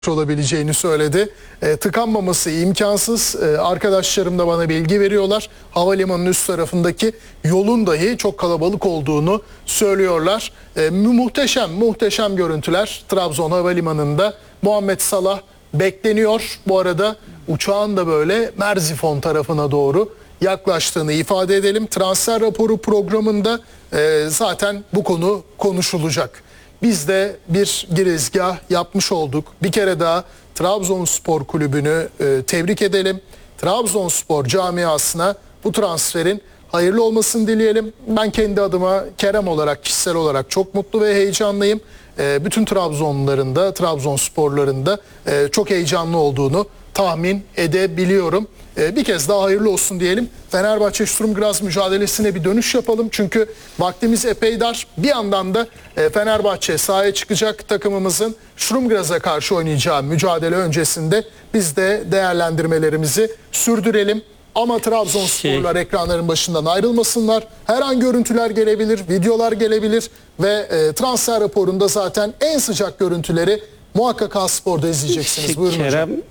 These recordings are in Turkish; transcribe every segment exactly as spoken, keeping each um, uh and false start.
olabileceğini söyledi. E, tıkanmaması imkansız. E, arkadaşlarım da bana bilgi veriyorlar. Havalimanının üst tarafındaki yolun dahi çok kalabalık olduğunu söylüyorlar. E, muhteşem, muhteşem görüntüler Trabzon Havalimanı'nda. Muhammed Salah bekleniyor. Bu arada uçağın da böyle Merzifon tarafına doğru yaklaştığını ifade edelim. Transfer raporu programında e, zaten bu konu konuşulacak. Biz de bir girizgah yapmış olduk. Bir kere daha Trabzonspor Kulübü'nü e, tebrik edelim. Trabzonspor camiasına bu transferin hayırlı olmasını dileyelim. Ben kendi adıma Kerem olarak, kişisel olarak çok mutlu ve heyecanlıyım. E, bütün Trabzonluların da, Trabzonsporların da e, çok heyecanlı olduğunu tahmin edebiliyorum. Ee, bir kez daha hayırlı olsun diyelim. Fenerbahçe Sturm Graz mücadelesine bir dönüş yapalım. Çünkü vaktimiz epey dar. Bir yandan da e, Fenerbahçe sahaya çıkacak, takımımızın Sturm Graz'a karşı oynayacağı mücadele öncesinde biz de değerlendirmelerimizi sürdürelim. Ama Trabzonsporlar şey... ekranların başından ayrılmasınlar. Her an görüntüler gelebilir, videolar gelebilir ve e, transfer raporunda zaten en sıcak görüntüleri muhakkak A-Spor'da izleyeceksiniz. Şey, Buyurun Kerem, hocam.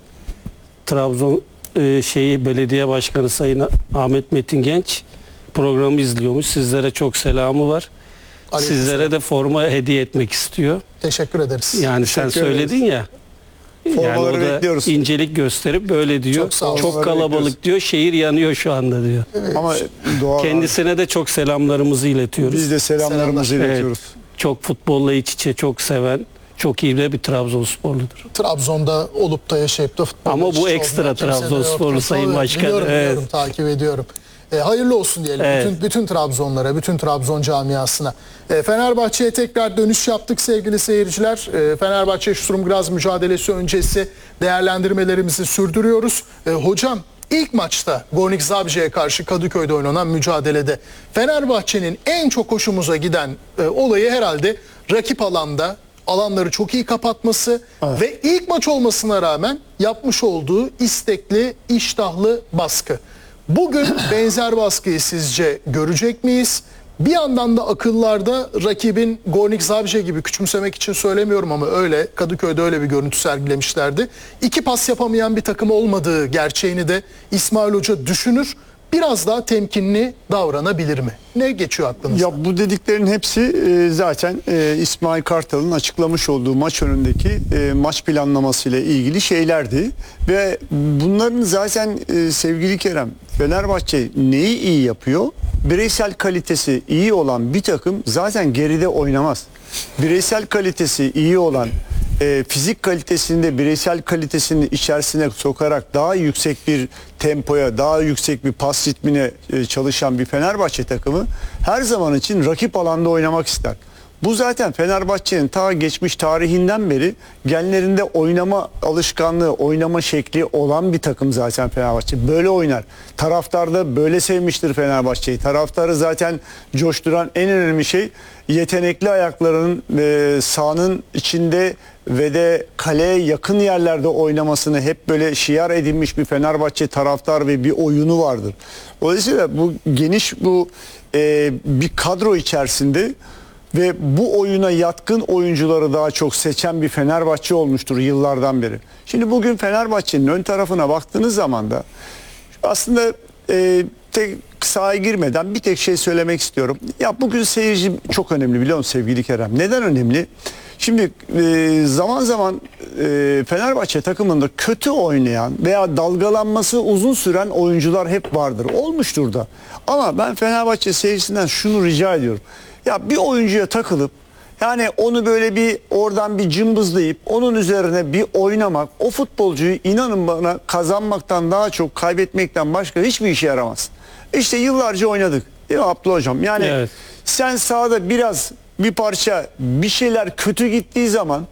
Trabzon e, şeyi belediye başkanı Sayın Ahmet Metin Genç programı izliyormuş. Sizlere çok selamı var. Aleyküm Sizlere selam. de forma hediye etmek istiyor. Teşekkür ederiz. Yani sen Teşekkür söyledin ederiz. ya. Formaları yani o da bekliyoruz. İncelik gösterip böyle diyor. Çok, çok kalabalık bekliyoruz. diyor. Şehir yanıyor şu anda diyor. Evet. Ama doğal kendisine de çok selamlarımızı iletiyoruz. Biz de selamlarımızı Selamlar. iletiyoruz. Evet, çok futbolla iç içe, çok seven, çok iyi de bir Trabzonsporludur. Trabzon'da olup da yaşayıp da futbol. Ama bu ekstra Trabzonsporlu Sayın Başkan. Biliyorum, evet. biliyorum, takip ediyorum. E, hayırlı olsun diyelim evet. bütün, bütün Trabzonlara, bütün Trabzon camiasına. E, Fenerbahçe'ye tekrar dönüş yaptık sevgili seyirciler. E, Fenerbahçe Sturm Graz mücadelesi öncesi değerlendirmelerimizi sürdürüyoruz. E, hocam ilk maçta Gornik Zabrze'ye karşı Kadıköy'de oynanan mücadelede Fenerbahçe'nin en çok hoşumuza giden e, olayı herhalde rakip alanda alanları çok iyi kapatması evet. ve ilk maç olmasına rağmen yapmış olduğu istekli, iştahlı baskı. Bugün benzer baskıyı sizce görecek miyiz? Bir yandan da akıllarda rakibin Gornik Zabrze gibi, küçümsemek için söylemiyorum ama öyle, Kadıköy'de öyle bir görüntü sergilemişlerdi. İki pas yapamayan bir takım olmadığı gerçeğini de İsmail Hoca düşünür. Biraz daha temkinli davranabilir mi? Ne geçiyor aklınızda? Ya bu dediklerin hepsi e, zaten e, İsmail Kartal'ın açıklamış olduğu maç önündeki e, maç planlaması ile ilgili şeylerdi. Ve bunların zaten e, sevgili Kerem, Fenerbahçe neyi iyi yapıyor? Bireysel kalitesi iyi olan bir takım zaten geride oynamaz. Bireysel kalitesi iyi olan, E, fizik kalitesini de bireysel kalitesini içerisine sokarak daha yüksek bir tempoya, daha yüksek bir pas ritmine e, çalışan bir Fenerbahçe takımı her zaman için rakip alanda oynamak ister. Bu zaten Fenerbahçe'nin ta geçmiş tarihinden beri genlerinde oynama alışkanlığı, oynama şekli olan bir takım zaten Fenerbahçe. Böyle oynar. Taraftar da böyle sevmiştir Fenerbahçe'yi. Taraftarı zaten coşturan en önemli şey yetenekli ayaklarının e, sahanın içinde ve de kaleye yakın yerlerde oynamasını hep böyle şiar edinmiş bir Fenerbahçe taraftar ve bir oyunu vardır. Dolayısıyla bu geniş bu e, bir kadro içerisinde ve bu oyuna yatkın oyuncuları daha çok seçen bir Fenerbahçe olmuştur yıllardan beri. Şimdi bugün Fenerbahçe'nin ön tarafına baktığınız zaman da aslında e, tek sahaya girmeden bir tek şey söylemek istiyorum. Ya bugün seyirci çok önemli, biliyor musun sevgili Kerem? Neden önemli? Şimdi e, zaman zaman e, Fenerbahçe takımında kötü oynayan veya dalgalanması uzun süren oyuncular hep vardır. Olmuştur da. Ama ben Fenerbahçe seyircisinden şunu rica ediyorum. Ya bir oyuncuya takılıp yani onu böyle bir oradan bir cımbızlayıp onun üzerine bir oynamak, o futbolcuyu inanın bana kazanmaktan daha çok kaybetmekten başka hiçbir işe yaramaz. İşte yıllarca oynadık değil mi Abdullah Hocam? Yani evet. Sen sahada biraz bir parça bir şeyler kötü gittiği zaman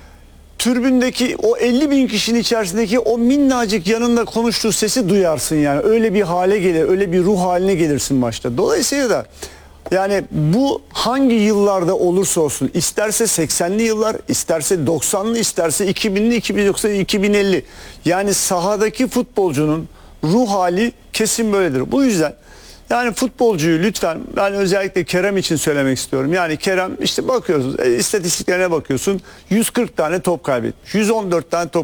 tribündeki o elli bin kişinin içerisindeki o minnacık yanında konuştuğu sesi duyarsın yani. Öyle bir hale gelir, öyle bir ruh haline gelirsin maçta. Dolayısıyla da yani bu hangi yıllarda olursa olsun, isterse seksenli yıllar, isterse doksanlı, isterse iki binli, iki bin doksan, iki bin elli. Yani sahadaki futbolcunun ruh hali kesin böyledir. Bu yüzden Yani futbolcuyu lütfen, ben özellikle Kerem için söylemek istiyorum. Yani Kerem işte bakıyorsun, e, istatistiklerine bakıyorsun, yüz kırk tane top kaybetmiş, yüz on dört tane top